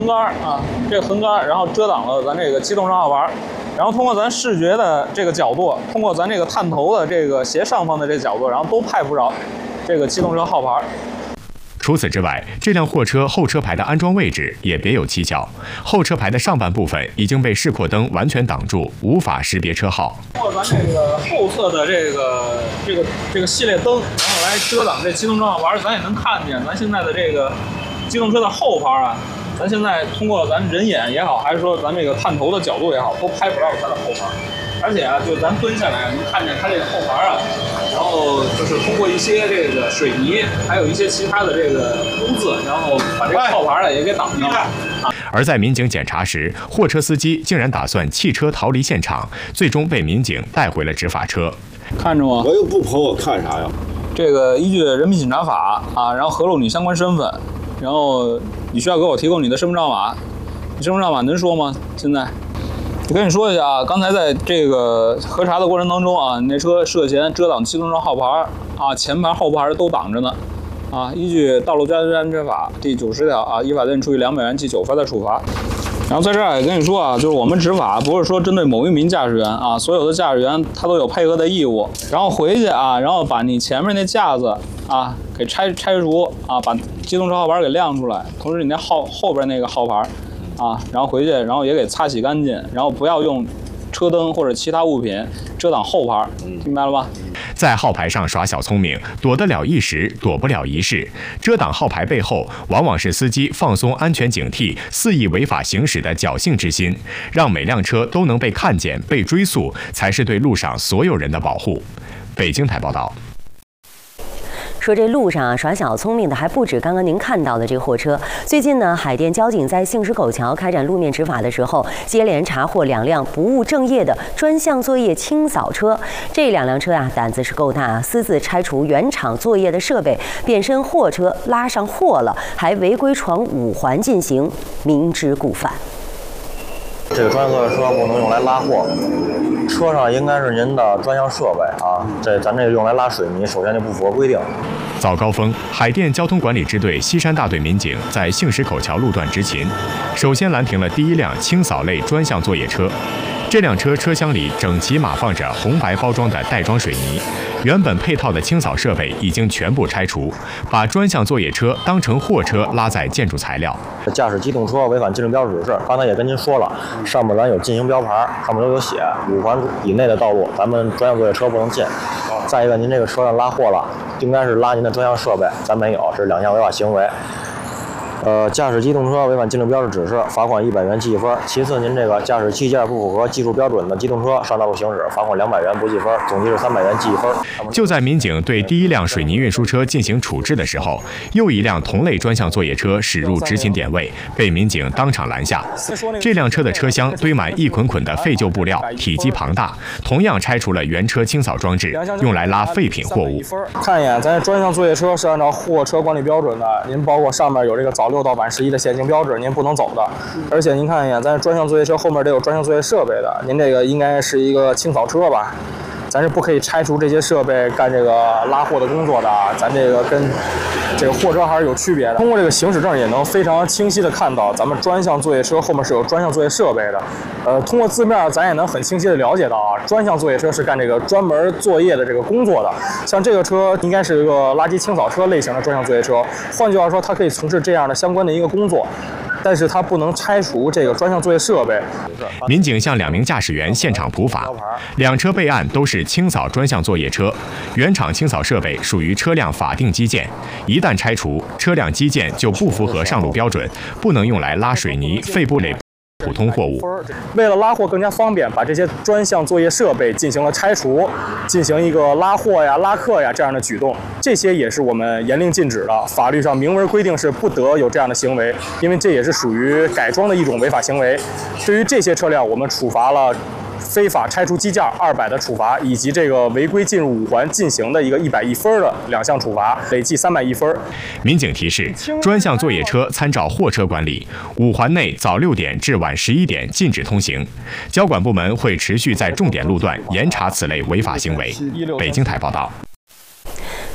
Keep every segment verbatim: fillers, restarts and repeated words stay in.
横杆啊，这个横杆，然后遮挡了咱这个机动车号牌，然后通过咱视觉的这个角度，通过咱这个探头的这个斜上方的这个角度，然后都拍不着这个机动车号牌。 除此之外，这辆货车后车牌的安装位置也别有蹊跷，后车牌的上半部分已经被示廓灯完全挡住，无法识别车号。 通过咱这个后侧的这个这个这个系列灯，然后来遮挡这机动车号牌，咱也能看见咱现在的这个机动车的后牌啊。咱现在通过咱人眼也好，还是说咱这个探头的角度也好，都拍不着它的后牌。而且啊，就咱蹲下来能看见它这个后牌啊，然后就是通过一些这个水泥，还有一些其他的这个污渍，然后把这个后牌呢也给挡掉了。 而在民警检查时，货车司机竟然打算弃车逃离现场，最终被民警带回了执法车。 看着我， 我又不跑，我看啥呀？ 这个依据《人民检察法》啊，然后核录你相关身份，然后你需要给我提供你的身份证码。你身份证码能说吗？现在？我跟你说一下啊，刚才在这个核查的过程当中啊，你那车涉嫌遮挡机动车号牌啊，前牌后牌都挡着呢，啊，依据《道路交通安全法》第九十条啊，依法对你处以两百元记九分的处罚。然后在这儿也跟你说啊，就是我们执法不是说针对某一名驾驶员啊，所有的驾驶员他都有配合的义务。然后回去啊，然后把你前面那架子啊给拆拆除啊，把机动车号牌给亮出来，同时你那号后边那个号牌。啊，然后回去，然后也给擦洗干净，然后不要用车灯或者其他物品遮挡后牌，明白了吧？ 在号牌上耍小聪明，躲得了一时，躲不了一世。遮挡号牌背后，往往是司机放松安全警惕、肆意违法行驶的侥幸之心，让每辆车都能被看见、被追溯，才是对路上所有人的保护。北京台报道。 说这路上啊耍小聪明的还不止刚刚您看到的这个货车。最近呢，海淀交警在杏石口桥开展路面执法的时候，接连查获两辆不务正业的专项作业清扫车。这两辆车啊，胆子是够大啊，私自拆除原厂作业的设备，变身货车拉上货了，还违规闯五环进行，明知故犯。 这个专项作业车不能用来拉货，车上应该是您的专项设备啊。这咱这个用来拉水泥，首先就不符合规定。 早高峰，海淀交通管理支队西山大队民警在杏石口桥路段执勤，首先拦停了第一辆清扫类专项作业车。这辆车车厢里整齐码放着红白包装的袋装水泥，原本配套的清扫设备已经全部拆除，把专项作业车当成货车拉载建筑材料。 驾驶机动车违反禁止标志指示，刚才也跟您说了，上面咱有禁行标牌，上面都有写，五环以内的道路咱们专项作业车不能进。再一个，您这个车上拉货了，应该是拉您的专项设备，咱没有，这是两项违法行为。呃，驾驶机动车违反禁止标志指示，罚款一百元记一分。其次，您这个驾驶器件不符合技术标准的机动车上道路行驶，罚款两百元不记分，总计是三百元记一分。 就在民警对第一辆水泥运输车进行处置的时候，又一辆同类专项作业车驶入执勤点位，被民警当场拦下。这辆车的车厢堆满一捆捆的废旧布料，体积庞大，同样拆除了原车清扫装置，用来拉废品货物。 看一眼，咱这专项作业车是按照货车管理标准的，您包括上面有这个早六到晚十一的限行标志，您不能走的。而且您看一眼，咱专项作业车后面得有专项作业设备的，您这个应该是一个清扫车吧？咱是不可以拆除这些设备干这个拉货的工作的啊，咱这个跟这个货车还是有区别的。通过这个行驶证也能非常清晰的看到，咱们专项作业车后面是有专项作业设备的。呃，通过字面咱也能很清晰的了解到啊，专项作业车是干这个专门作业的这个工作的。像这个车应该是一个垃圾清扫车类型的专项作业车，换句话说，它可以从事这样的相关的一个工作。但是它不能拆除这个专项作业设备。 民警向两名驾驶员现场普法，两车备案都是清扫专项作业车，原厂清扫设备属于车辆法定基建，一旦拆除，车辆基建就不符合上路标准，不能用来拉水泥、废布类普通货物。 为了拉货更加方便，把这些专项作业设备进行了拆除，进行一个拉货呀、拉客呀这样的举动，这些也是我们严令禁止的。法律上明文规定是不得有这样的行为，因为这也是属于改装的一种违法行为。对于这些车辆，我们处罚了非法拆除机件二百的处罚，以及这个违规进入五环进行的一个一百一分的两项处罚，累计三百一分。 民警提示：专项作业车参照货车管理，五环内早六点至晚十一点禁止通行。交管部门会持续在重点路段严查此类违法行为。北京台报道。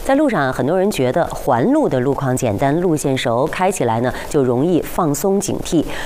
在路上，很多人觉得环路的路况简单，路线熟，开起来呢就容易放松警惕。